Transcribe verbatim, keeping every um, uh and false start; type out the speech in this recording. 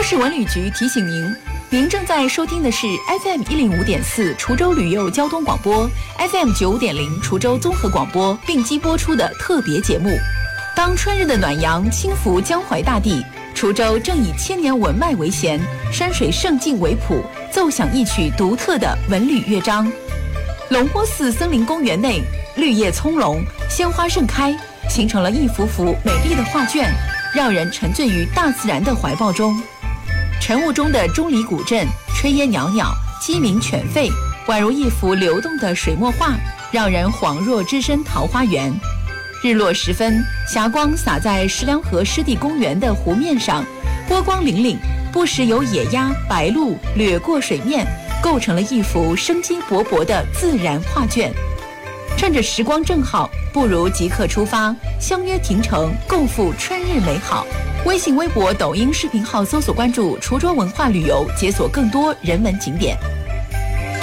市文旅局提醒您，您正在收听的是 F M 一零五点四滁州旅游交通广播 ，F M 九五点零滁州综合广播并机播出的特别节目。当春日的暖阳轻拂江淮大地，滁州正以千年文脉为弦，山水胜境为谱，奏响一曲独特的文旅乐章。龙坡寺森林公园内，绿叶葱茏，鲜花盛开，形成了一幅幅美丽的画卷，让人沉醉于大自然的怀抱中。晨雾中的钟离古镇，炊烟袅袅，鸡鸣犬吠，宛如一幅流动的水墨画，让人恍若置身桃花源。日落时分，霞光洒在石梁河湿地公园的湖面上，波光粼粼，不时有野鸭、白鹭掠过水面，构成了一幅生机勃勃的自然画卷。趁着时光正好，不如即刻出发，相约亭城，共赴春日美好。微信、微博、抖音视频号搜索关注滁州文化旅游，解锁更多人文景点。